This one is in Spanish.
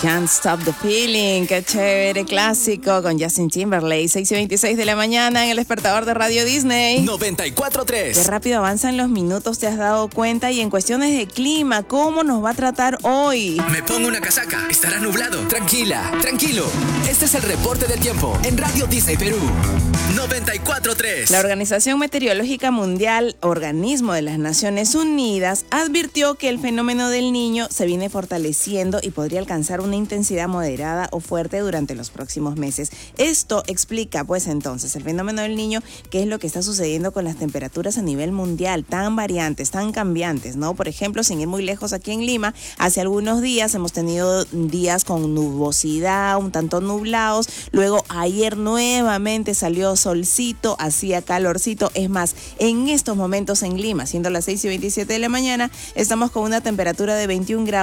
Can't Stop the Feeling, qué chévere clásico con Justin Timberlake, 6:26 de la mañana en el despertador de Radio Disney. 94.3. Qué rápido avanzan los minutos, ¿te has dado cuenta? Y en cuestiones de clima, ¿cómo nos va a tratar hoy? Me pongo una casaca, estará nublado. Tranquila, tranquilo. Este es el reporte del tiempo en Radio Disney Perú. 94.3. La Organización Meteorológica Mundial, organismo de las Naciones Unidas, advirtió que el fenómeno del Niño se viene fortaleciendo y podría alcanzar una intensidad moderada o fuerte durante los próximos meses. Esto explica, pues entonces, el fenómeno del Niño, qué es lo que está sucediendo con las temperaturas a nivel mundial, tan variantes, tan cambiantes, ¿no? Por ejemplo, sin ir muy lejos, aquí en Lima, hace algunos días hemos tenido días con nubosidad, un tanto nublados, luego ayer nuevamente salió solcito, hacía calorcito. Es más, en estos momentos en Lima, siendo las 6:27 de la mañana, estamos con una temperatura de 21 grados.